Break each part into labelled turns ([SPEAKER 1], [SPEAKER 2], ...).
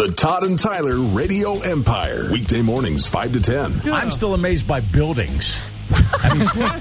[SPEAKER 1] The Todd and Tyler Radio Empire. Weekday mornings, 5 to 10.
[SPEAKER 2] Yeah. I'm still amazed by buildings. I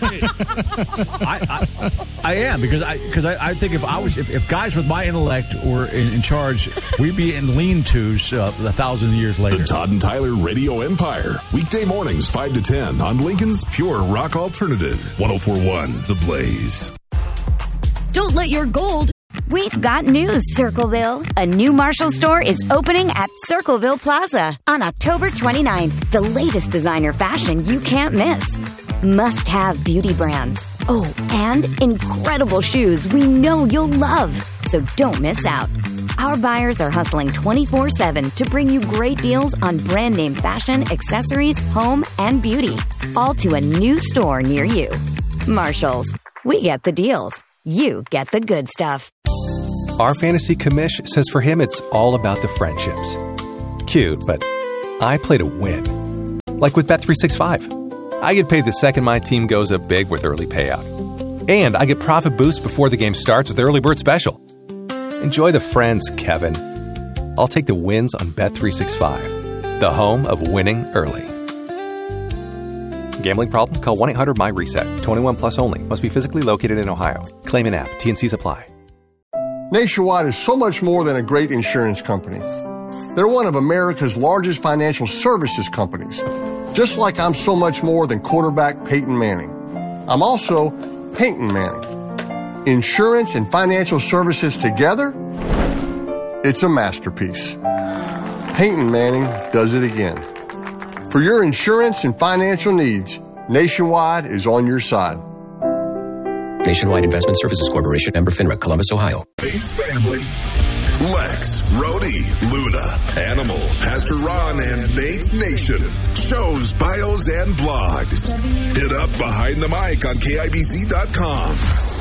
[SPEAKER 2] am because I think if guys with my intellect were in charge, we'd be in lean-tos 1,000 years later.
[SPEAKER 1] The Todd and Tyler Radio Empire. Weekday mornings, 5 to 10 on Lincoln's Pure Rock Alternative. 104.1 The Blaze.
[SPEAKER 3] Don't let your gold...
[SPEAKER 4] We've got news, Circleville. A new Marshall store is opening at Circleville Plaza on October 29th. The latest designer fashion you can't miss. Must-have beauty brands. Oh, and incredible shoes we know you'll love. So don't miss out. Our buyers are hustling 24/7 to bring you great deals on brand name fashion, accessories, home, and beauty. All to a new store near you. Marshalls. We get the deals. You get the good stuff.
[SPEAKER 5] Our fantasy commish says for him it's all about the friendships. Cute, but I play to win. Like with Bet365. I get paid the second my team goes up big with early payout. And I get profit boost before the game starts with Early Bird Special. Enjoy the friends, Kevin. I'll take the wins on Bet365, the home of winning early. Gambling problem? Call 1-800-MY-RESET. 21 plus only. Must be physically located in Ohio. Claim an app. T&Cs apply.
[SPEAKER 6] Nationwide is so much more than a great insurance company. They're one of America's largest financial services companies. Just like I'm so much more than quarterback Peyton Manning. I'm also Peyton Manning. Insurance and financial services together, it's a masterpiece. Peyton Manning does it again. For your insurance and financial needs, Nationwide is on your side.
[SPEAKER 7] Nationwide Investment Services Corporation, member FINRA, Columbus, Ohio.
[SPEAKER 1] Base family. Lex, Rhodey, Luna, Animal, Pastor Ron, and Nate's Nation. Shows, bios, and blogs. Hit up Behind the Mic on KIBZ.com.